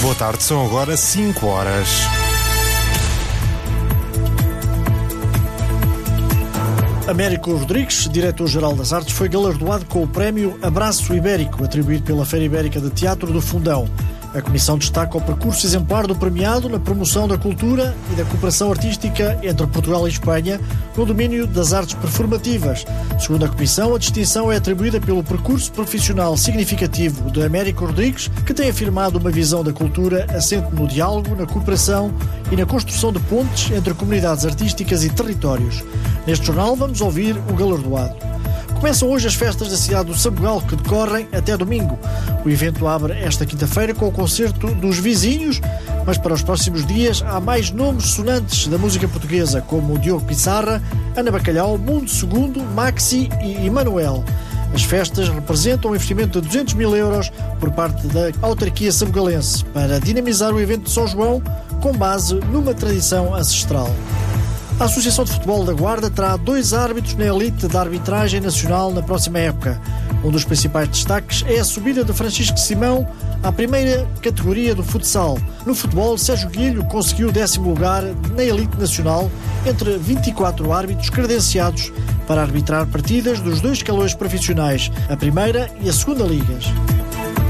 Boa tarde, são agora 5 horas. Américo Rodrigues, diretor-geral das Artes, foi galardoado com o prémio Abraço Ibérico, atribuído pela Feira Ibérica de Teatro do Fundão. A Comissão destaca o percurso exemplar do premiado na promoção da cultura e da cooperação artística entre Portugal e Espanha no domínio das artes performativas. Segundo a Comissão, a distinção é atribuída pelo percurso profissional significativo de Américo Rodrigues, que tem afirmado uma visão da cultura assente no diálogo, na cooperação e na construção de pontes entre comunidades artísticas e territórios. Neste jornal vamos ouvir o galardoado. Começam hoje as festas da cidade do Sabugal, que decorrem até domingo. O evento abre esta quinta-feira com o concerto dos Vizinhos, mas para os próximos dias há mais nomes sonantes da música portuguesa, como Diogo Pissarra, Ana Bacalhau, Mundo Segundo, Maxi e Emanuel. As festas representam um investimento de 200 mil euros por parte da autarquia sabugalense para dinamizar o evento de São João com base numa tradição ancestral. A Associação de Futebol da Guarda terá 2 árbitros na elite da arbitragem nacional na próxima época. Um dos principais destaques é a subida de Francisco Simão à primeira categoria do futsal. No futebol, Sérgio Guilho conseguiu o 10º lugar na elite nacional entre 24 árbitros credenciados para arbitrar partidas dos 2 escalões profissionais, a primeira e a segunda ligas.